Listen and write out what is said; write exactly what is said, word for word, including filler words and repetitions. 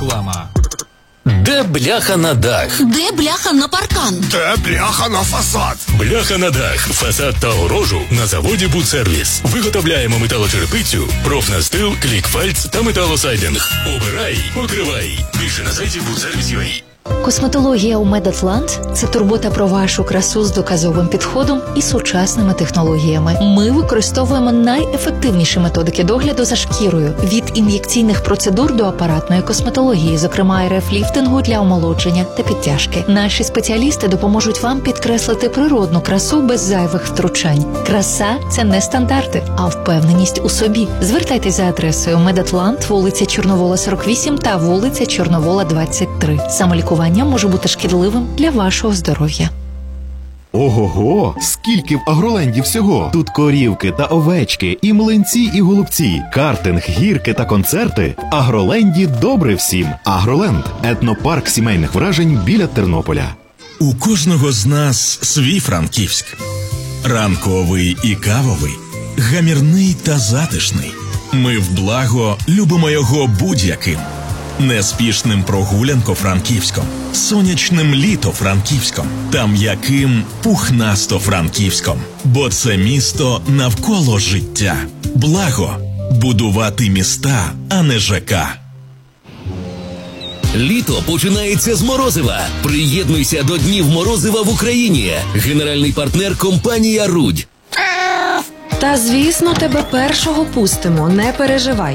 Реклама. Де бляха на дах? Де бляха на паркан? Де бляха на фасад? Бляха на дах, фасад та огорожу на заводі «Будсервіс». Виготовляємо металочерепицю, профнастил, клікфальц та металосайдинг. Обирай, покривай. Більше на сайті будсервіс крапка ю а. Косметологія у Медатлант – це турбота про вашу красу з доказовим підходом і сучасними технологіями. Ми використовуємо найефективніші методики догляду за шкірою – від ін'єкційних процедур до апаратної косметології, зокрема ер еф-ліфтингу для омолодження та підтяжки. Наші спеціалісти допоможуть вам підкреслити природну красу без зайвих втручань. Краса – це не стандарти, а впевненість у собі. Звертайтесь за адресою Медатлант, вулиця Чорновола, сорок вісім та вулиця Чорновола, двадцять три. Самолікування може бути шкідливим для вашого здоров'я. Ого-го! Скільки в Агроленді всього! Тут корівки та овечки, і млинці, і голубці, картинг, гірки та концерти. В Агроленді добре всім. Агроленд – етнопарк сімейних вражень біля Тернополя. У кожного з нас свій Франківськ. Ранковий і кавовий, гамірний та затишний. Ми в благо любимо його будь-яким. Неспішним прогулянко-франківськом, сонячним літо-франківськом та м'яким пухнасто-франківськом. Бо це місто навколо життя. Благо – будувати міста, а не ЖК. Літо починається з морозива. Приєднуйся до Днів морозива в Україні. Генеральний партнер – компанія «Рудь». Та, звісно, тебе першого пустимо, не переживай.